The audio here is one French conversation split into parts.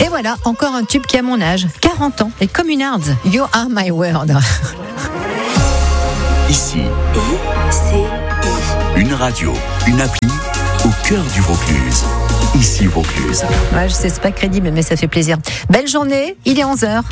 Et voilà, encore un tube qui a mon âge, 40 ans, et Communards, You Are My World. Ici, une radio, une appli au cœur du Vaucluse. Ici Vaucluse. Ouais, je sais, c'est pas crédible, mais ça fait plaisir. Belle journée, il est 11h.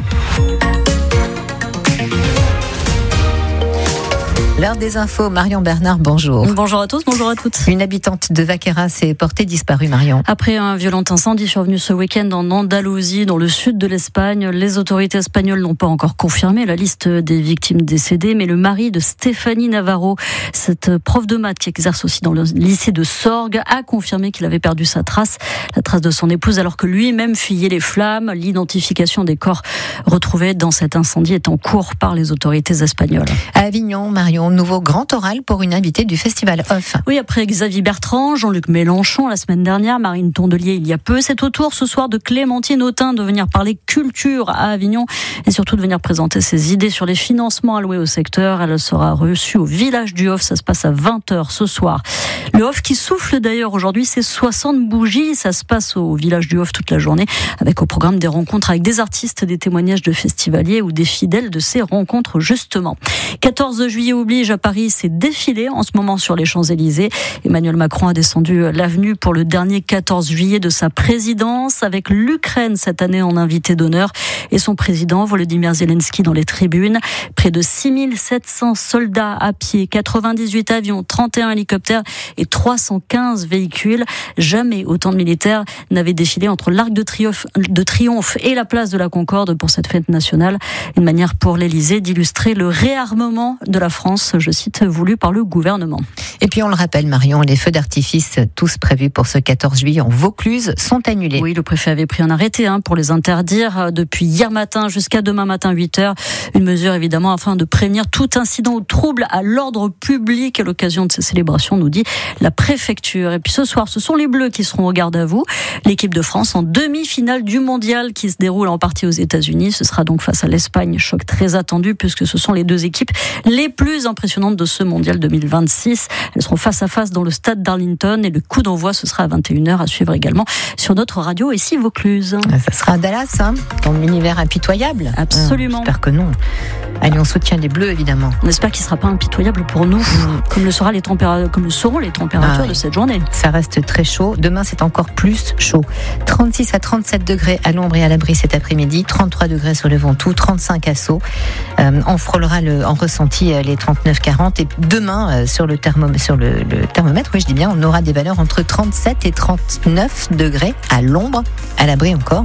L'heure des infos, Marion Bernard, bonjour. Bonjour à tous, bonjour à toutes. Une habitante de Vaquera s'est portée disparue, Marion. Après un violent incendie survenu ce week-end en Andalousie, dans le sud de l'Espagne, les autorités espagnoles n'ont pas encore confirmé la liste des victimes décédées, mais le mari de Stéphanie Navarro, cette prof de maths qui exerce aussi dans le lycée de Sorgues, a confirmé qu'il avait perdu sa trace, la trace de son épouse, alors que lui-même fuyait les flammes. L'identification des corps retrouvés dans cet incendie est en cours par les autorités espagnoles. À Avignon, Marion, nouveau grand oral pour une invitée du festival Off. Oui, après Xavier Bertrand, Jean-Luc Mélenchon la semaine dernière, Marine Tondelier il y a peu, c'est au tour ce soir de Clémentine Autain de venir parler culture à Avignon et surtout de venir présenter ses idées sur les financements alloués au secteur. Elle sera reçue au village du Off, ça se passe à 20h ce soir. Le Off qui souffle d'ailleurs aujourd'hui, c'est 60 bougies, ça se passe au village du Off toute la journée avec au programme des rencontres avec des artistes, des témoignages de festivaliers ou des fidèles de ces rencontres justement. 14 juillet oblige à Paris, c'est défilé en ce moment sur les Champs-Élysées. Emmanuel Macron a descendu l'avenue pour le dernier 14 juillet de sa présidence avec l'Ukraine cette année en invité d'honneur et son président Volodymyr Zelensky dans les tribunes. Près de 6700 soldats à pied, 98 avions, 31 hélicoptères et 315 véhicules. Jamais autant de militaires n'avaient défilé entre l'Arc de Triomphe et la place de la Concorde pour cette fête nationale. Une manière pour l'Élysée d'illustrer le réarmement de la France, je cite, voulu par le gouvernement. Et puis on le rappelle, Marion, les feux d'artifice tous prévus pour ce 14 juillet en Vaucluse sont annulés. Oui, le préfet avait pris un arrêté pour les interdire depuis hier matin jusqu'à demain matin 8h. Une mesure évidemment afin de prévenir tout incident ou trouble à l'ordre public à l'occasion de ces célébrations, nous dit la préfecture. Et puis ce soir, ce sont les Bleus qui seront au garde à vous. L'équipe de France en demi-finale du mondial qui se déroule en partie aux États-Unis. Ce sera donc face à l'Espagne. Choc très attendu puisque ce sont les deux équipes les plus impressionnantes de ce mondial 2026. Elles seront face à face dans le stade d'Arlington et le coup d'envoi ce sera à 21h à suivre également sur notre radio ici Vaucluse. Ça sera à Dallas, dans l'univers impitoyable. Absolument. J'espère que non. Allez, on soutient les Bleus évidemment. On espère qu'il ne sera pas impitoyable pour nous, comme le seront les températures de cette journée. Ça reste très chaud. Demain, c'est encore plus chaud. 36 à 37 degrés à l'ombre et à l'abri cet après-midi, 33 degrés sur le Ventoux, 35 à Sceaux. On frôlera en ressenti les 39-40 et demain sur le thermomètre, oui je dis bien, on aura des valeurs entre 37 et 39 degrés à l'ombre, à l'abri encore,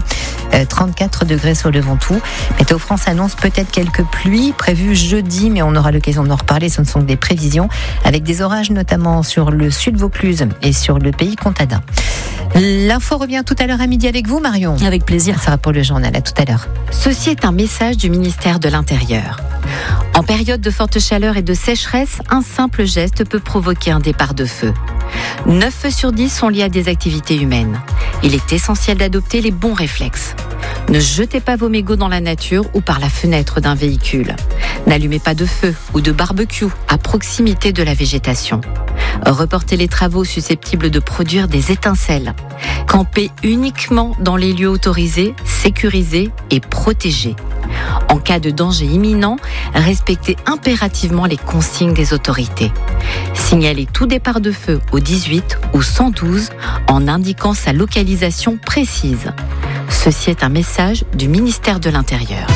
34 degrés sur le Ventoux. Météo France annonce peut-être quelques pluies prévues jeudi, mais on aura l'occasion d'en reparler, ce ne sont que des prévisions, avec des orages notamment sur le sud Vaucluse et sur le pays Comtadin. L'info revient tout à l'heure à midi avec vous, Marion. Avec plaisir. Ça sera pour le journal, à tout à l'heure. Ceci est un message du ministère de l'Intérieur. En période de forte chaleur et de sécheresse, un simple geste peut provoquer un départ de feu. 9 feux sur 10 sont liés à des activités humaines. Il est essentiel d'adopter les bons réflexes. Ne jetez pas vos mégots dans la nature ou par la fenêtre d'un véhicule. N'allumez pas de feu ou de barbecue à proximité de la végétation. Reportez les travaux susceptibles de produire des étincelles. Campez uniquement dans les lieux autorisés, sécurisés et protégés. En cas de danger imminent, respectez impérativement les consignes des autorités. Signalez tout départ de feu au 18 ou 112 en indiquant sa localisation précise. Ceci est un message du ministère de l'Intérieur.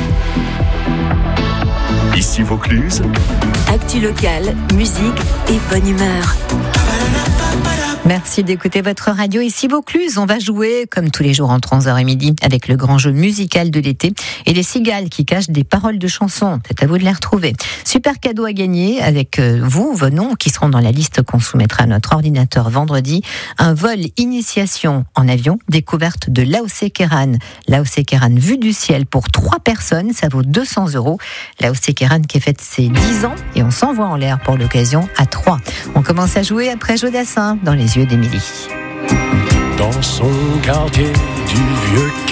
Ici Vaucluse. Actu locale, musique et bonne humeur. Merci d'écouter votre radio ici Vaucluse. On va jouer, comme tous les jours entre 11h et midi, avec le grand jeu musical de l'été et les cigales qui cachent des paroles de chansons. C'est à vous de les retrouver. Super cadeau à gagner avec vous, vos noms qui seront dans la liste qu'on soumettra à notre ordinateur vendredi. Un vol initiation en avion, découverte de l'AOC Kéran. L'AOC Kéran vue du ciel pour 3 personnes, ça vaut 200 €. L'AOC Kéran qui fête ses 10 ans et on s'envoie en l'air pour l'occasion à 3. On commence à jouer après Jodassin dans les yeux d'Émilie. Dans son quartier du vieux